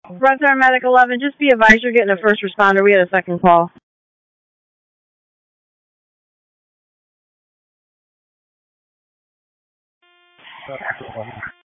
Runtime Medic 11, just be advised you're getting a first responder. We had a second call.